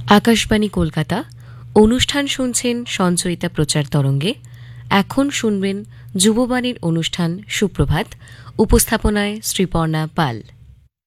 আকাশবাণী কলকাতা। অনুষ্ঠান শুনছেন সঞ্চয়িতা প্রচার তরঙ্গে। এখন শুনবেন যুববাণীর অনুষ্ঠান সুপ্রভাত। উপস্থাপনায় শ্রীপর্ণা পাল।